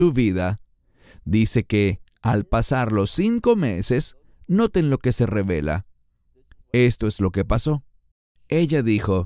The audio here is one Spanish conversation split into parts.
su vida, dice que al pasar los 5 meses, noten lo que se revela. Esto es lo que pasó. Ella dijo,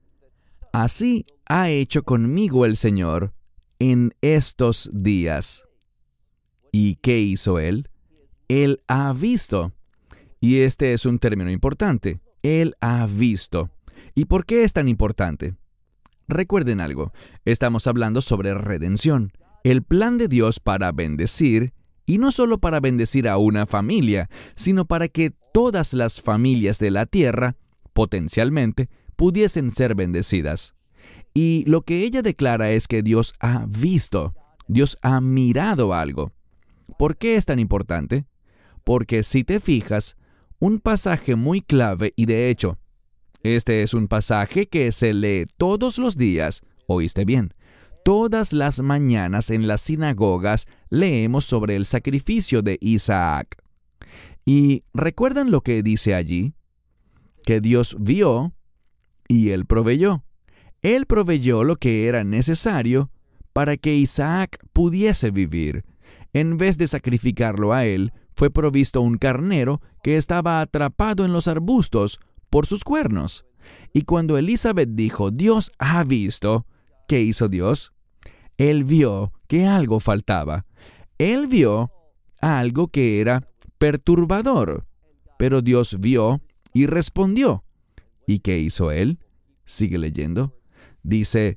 así ha hecho conmigo el Señor en estos días. ¿Y qué hizo él? Él ha visto. Y este es un término importante. Él ha visto. ¿Y por qué es tan importante? Recuerden algo. Estamos hablando sobre redención. El plan de Dios para bendecir, y no solo para bendecir a una familia, sino para que todas las familias de la tierra, potencialmente, pudiesen ser bendecidas. Y lo que ella declara es que Dios ha visto, Dios ha mirado algo. ¿Por qué es tan importante? Porque si te fijas, un pasaje muy clave, y de hecho, este es un pasaje que se lee todos los días, ¿oíste bien? Todas las mañanas en las sinagogas leemos sobre el sacrificio de Isaac. ¿Y recuerdan lo que dice allí? Que Dios vio y Él proveyó. Él proveyó lo que era necesario para que Isaac pudiese vivir. En vez de sacrificarlo a él, fue provisto un carnero que estaba atrapado en los arbustos por sus cuernos. Y cuando Elizabeth dijo, Dios ha visto, ¿qué hizo Dios? Él vio que algo faltaba. Él vio algo que era perturbador. Pero Dios vio y respondió. ¿Y qué hizo Él? Sigue leyendo. Dice,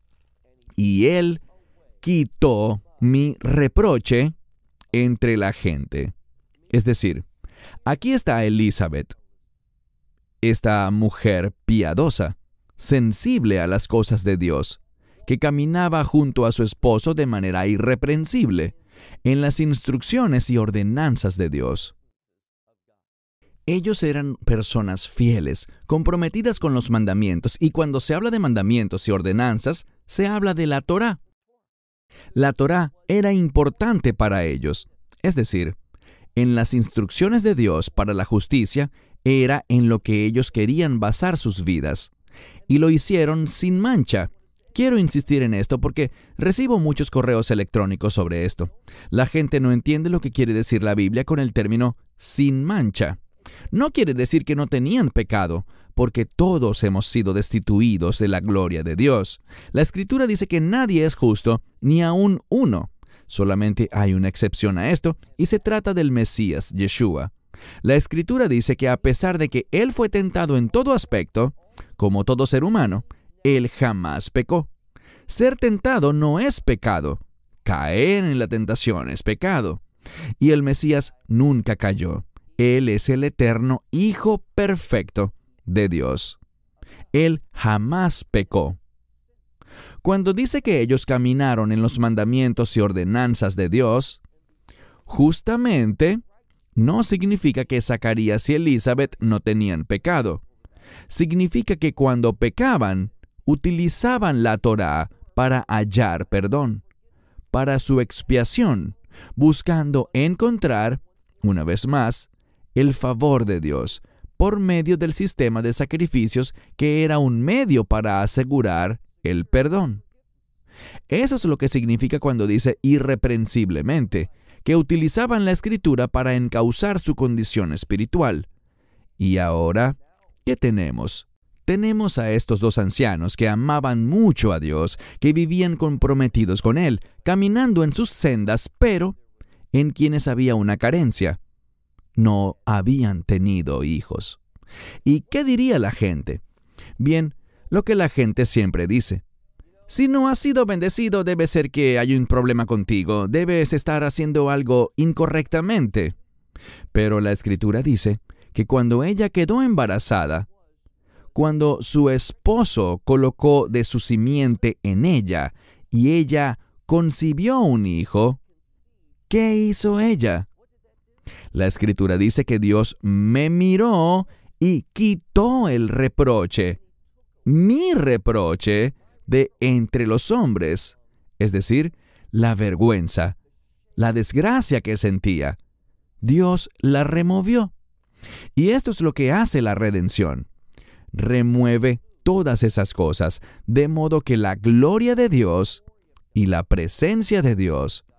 y Él quitó mi reproche entre la gente. Es decir, aquí está Elizabeth, esta mujer piadosa, sensible a las cosas de Dios, que caminaba junto a su esposo de manera irreprensible en las instrucciones y ordenanzas de Dios. Ellos eran personas fieles, comprometidas con los mandamientos, y cuando se habla de mandamientos y ordenanzas, se habla de la Torá. La Torá era importante para ellos, es decir, en las instrucciones de Dios para la justicia, era en lo que ellos querían basar sus vidas. Y lo hicieron sin mancha. Quiero insistir en esto porque recibo muchos correos electrónicos sobre esto. La gente no entiende lo que quiere decir la Biblia con el término sin mancha. No quiere decir que no tenían pecado, porque todos hemos sido destituidos de la gloria de Dios. La Escritura dice que nadie es justo, ni aun uno. Solamente hay una excepción a esto, y se trata del Mesías, Yeshua. La Escritura dice que a pesar de que Él fue tentado en todo aspecto, como todo ser humano, Él jamás pecó. Ser tentado no es pecado. Caer en la tentación es pecado. Y el Mesías nunca cayó. Él es el eterno Hijo perfecto de Dios. Él jamás pecó. Cuando dice que ellos caminaron en los mandamientos y ordenanzas de Dios, justamente no significa que Zacarías y Elizabeth no tenían pecado. Significa que cuando pecaban, utilizaban la Torá para hallar perdón, para su expiación, buscando encontrar, una vez más, el favor de Dios por medio del sistema de sacrificios que era un medio para asegurar el perdón. Eso es lo que significa cuando dice irreprensiblemente, que utilizaban la Escritura para encauzar su condición espiritual. Y ahora, ¿qué tenemos? Tenemos a estos dos ancianos que amaban mucho a Dios, que vivían comprometidos con Él, caminando en sus sendas, pero en quienes había una carencia. No habían tenido hijos. ¿Y qué diría la gente? Bien, lo que la gente siempre dice. Si no has sido bendecido, debe ser que hay un problema contigo. Debes estar haciendo algo incorrectamente. Pero la Escritura dice que cuando ella quedó embarazada, cuando su esposo colocó de su simiente en ella y ella concibió un hijo, ¿qué hizo ella? La Escritura dice que Dios me miró y quitó el reproche, mi reproche, de entre los hombres, es decir, la vergüenza, la desgracia que sentía. Dios la removió. Y esto es lo que hace la redención. Remueve todas esas cosas, de modo que la gloria de Dios y la presencia de Dios